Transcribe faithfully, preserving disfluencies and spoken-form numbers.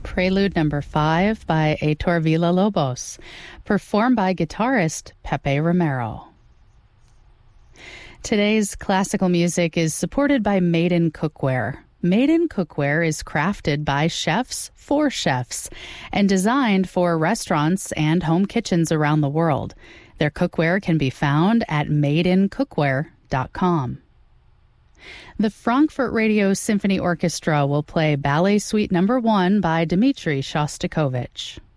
Prelude Number five by Heitor Villa-Lobos, performed by guitarist Pepe Romero. Today's classical music is supported by Made in Cookware. Made in Cookware is crafted by chefs for chefs and designed for restaurants and home kitchens around the world. Their cookware can be found at made in cookware dot com. The Frankfurt Radio Symphony Orchestra will play Ballet Suite Number one by Dmitri Shostakovich.